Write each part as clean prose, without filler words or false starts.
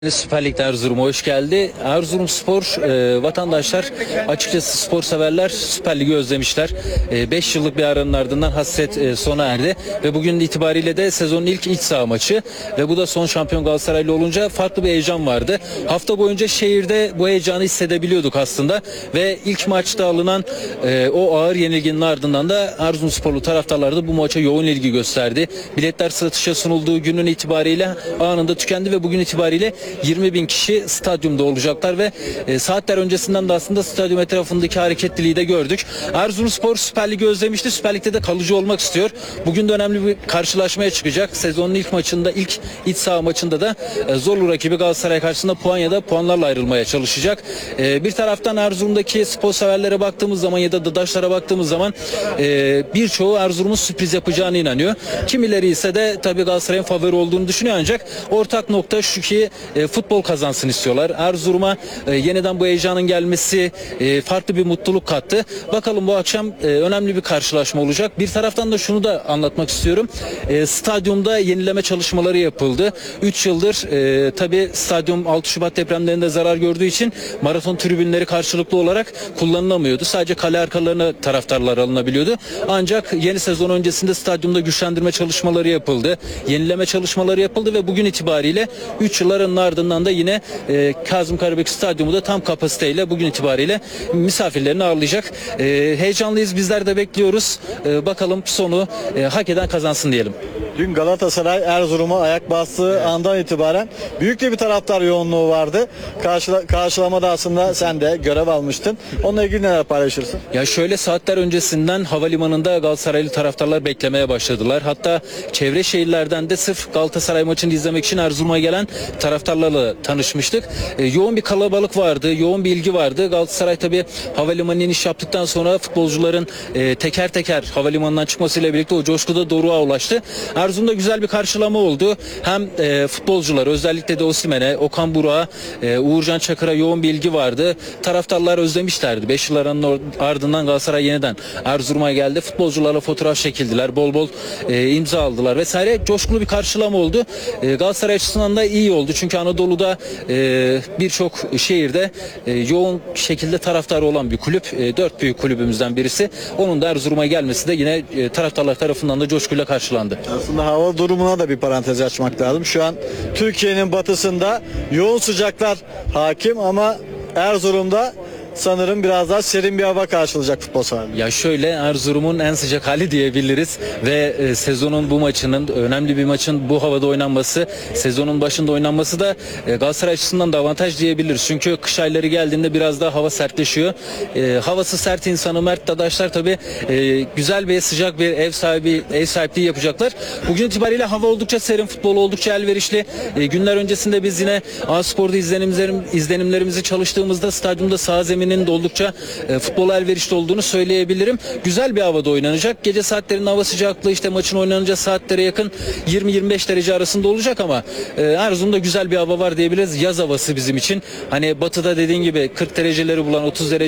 Süper Lig'de Erzurum'a hoş geldi. Erzurumspor vatandaşlar, açıkçası spor severler Süper Lig'i özlemişler. 5 yıllık bir aranın ardından hasret sona erdi ve bugün itibariyle de sezonun ilk iç saha maçı ve bu da son şampiyon Galatasaraylı olunca farklı bir heyecan vardı. Hafta boyunca şehirde bu heyecanı hissedebiliyorduk aslında ve ilk maçta alınan o ağır yenilginin ardından da Erzurumsporlu taraftarlar da bu maça yoğun ilgi gösterdi. Biletler satışa sunulduğu günün itibariyle anında tükendi ve bugün itibariyle 20.000 kişi stadyumda olacaklar ve saatler öncesinden de aslında stadyum etrafındaki hareketliliği de gördük. Erzurumspor Süper Lig'i özlemişti. Süper Lig'de de kalıcı olmak istiyor. Bugün de önemli bir karşılaşmaya çıkacak. Sezonun ilk maçında, ilk iç saha maçında da zorlu rakibi Galatasaray karşısında puanlarla ayrılmaya çalışacak. Bir taraftan Erzurum'daki spor severlere baktığımız zaman ya da dadaşlara baktığımız zaman birçoğu Erzurum'un sürpriz yapacağına inanıyor. Kimileri ise de tabii Galatasaray'ın favori olduğunu düşünüyor, ancak ortak nokta şu ki futbol kazansın istiyorlar. Erzurum'a yeniden bu heyecanın gelmesi farklı bir mutluluk kattı. Bakalım bu akşam önemli bir karşılaşma olacak. Bir taraftan da şunu da anlatmak istiyorum. Stadyumda yenileme çalışmaları yapıldı. 3 yıldır tabii stadyum 6 Şubat depremlerinde zarar gördüğü için maraton tribünleri karşılıklı olarak kullanılamıyordu. Sadece kale arkalarına taraftarlar alınabiliyordu. Ancak yeni sezon öncesinde stadyumda güçlendirme çalışmaları yapıldı. Yenileme çalışmaları yapıldı ve bugün itibariyle 3 yılların ardından da yine Kazım Karabekir Stadyumu da tam kapasiteyle bugün itibariyle misafirlerini ağırlayacak. Heyecanlıyız, bizler de bekliyoruz. Bakalım sonu hak eden kazansın diyelim. Dün Galatasaray Erzurum'a ayak bastığı andan itibaren büyük de bir taraftar yoğunluğu vardı. Karşılamada aslında sen de görev almıştın. Onunla ilgili neler paylaşırsın? Ya şöyle, saatler öncesinden havalimanında Galatasaraylı taraftarlar beklemeye başladılar. Hatta çevre şehirlerden de sırf Galatasaray maçını izlemek için Erzurum'a gelen taraftarlarla tanışmıştık. Yoğun bir kalabalık vardı, yoğun bir ilgi vardı. Galatasaray tabii havalimanına iniş yaptıktan sonra futbolcuların teker teker havalimanından çıkmasıyla birlikte o coşkuda doruğa ulaştı. Erzurum'da güzel bir karşılama oldu. Hem futbolcular, özellikle de Osimhen'e, Okan Buruk'a, Uğurcan Çakır'a yoğun bir ilgi vardı. Taraftarlar özlemişlerdi. 5 yılların ardından Galatasaray yeniden Erzurum'a geldi. Futbolcularla fotoğraf çekildiler. Bol bol imza aldılar vesaire. Coşkulu bir karşılama oldu. Galatasaray açısından da iyi oldu. Çünkü Anadolu'da birçok şehirde yoğun şekilde taraftarı olan bir kulüp. 4 büyük kulübümüzden birisi. Onun da Erzurum'a gelmesi de yine taraftarlar tarafından da coşkuyla karşılandı. Aslında hava durumuna da bir parantez açmak lazım. Şu an Türkiye'nin batısında yoğun sıcaklar hakim ama Erzurum'da sanırım biraz daha serin bir hava karşılayacak futbol sahaları. Ya şöyle, Erzurum'un en sıcak hali diyebiliriz ve sezonun bu maçının, önemli bir maçın bu havada oynanması, sezonun başında oynanması da Galatasaray açısından da avantaj diyebiliriz. Çünkü kış ayları geldiğinde biraz daha hava sertleşiyor. Havası sert insanı mert dadaşlar tabii güzel bir sıcak bir ev sahipliği yapacaklar. Bugün itibariyle hava oldukça serin, futbol oldukça elverişli. Günler öncesinde biz yine A-Spor'da izlenimlerimizi çalıştığımızda stadyumda saha zeminin de oldukça futbola elverişli olduğunu söyleyebilirim. Güzel bir havada oynanacak. Gece saatlerinin hava sıcaklığı işte maçın oynanacağı saatlere yakın 20-25 derece arasında olacak ama Erzurum'da güzel bir hava var diyebiliriz. Yaz havası bizim için. Hani batıda dediğin gibi 40 dereceleri bulan,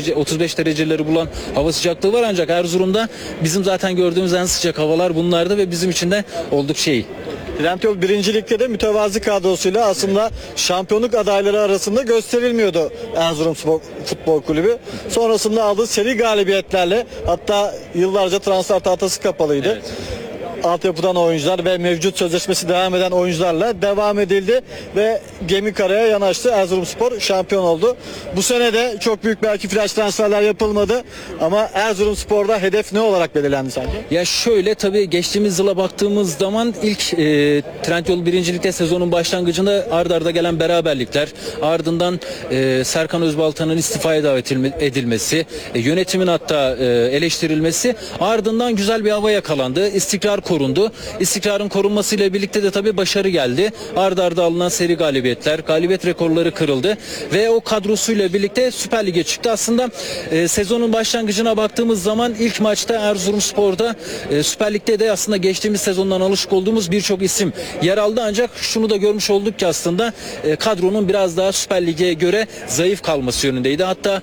35 dereceleri bulan hava sıcaklığı var, ancak Erzurum'da bizim zaten gördüğümüz en sıcak havalar bunlardı ve bizim için de oldukça iyi. Trendyol 1. Lig'de de mütevazi kadrosuyla aslında şampiyonluk adayları arasında gösterilmiyordu Erzurumspor Futbol Kulübü. Sonrasında aldığı seri galibiyetlerle, hatta yıllarca transfer tahtası kapalıydı. Evet. Altyapıdan oyuncular ve mevcut sözleşmesi devam eden oyuncularla devam edildi ve gemi karaya yanaştı. Erzurumspor şampiyon oldu. Bu sene de çok büyük belki flash transferler yapılmadı ama Erzurumspor'da hedef ne olarak belirlendi sence? Ya şöyle, tabii geçtiğimiz yıla baktığımız zaman ilk Trendyol 1. Lig'de sezonun başlangıcında arda arda gelen beraberlikler, ardından Serkan Özbaltan'ın istifaya davet edilmesi, yönetimin hatta eleştirilmesi, ardından güzel bir hava yakalandı. İstikrar korundu. İstikrarın korunmasıyla birlikte de tabii başarı geldi. Arda arda alınan seri galibiyetler, galibiyet rekorları kırıldı ve o kadrosuyla birlikte Süper Lig'e çıktı. Aslında sezonun başlangıcına baktığımız zaman ilk maçta Erzurumspor'da Süper Lig'de de aslında geçtiğimiz sezondan alışık olduğumuz birçok isim yer aldı, ancak şunu da görmüş olduk ki aslında kadronun biraz daha Süper Lig'e göre zayıf kalması yönündeydi. Hatta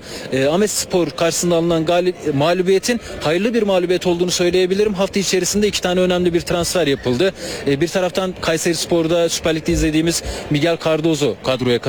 Ahmetspor karşısında alınan mağlubiyetin hayırlı bir mağlubiyet olduğunu söyleyebilirim. Hafta içerisinde 2 tane önemli önemli bir transfer yapıldı. Bir taraftan Kayserispor'da Süper Lig'de izlediğimiz Miguel Cardozo kadroya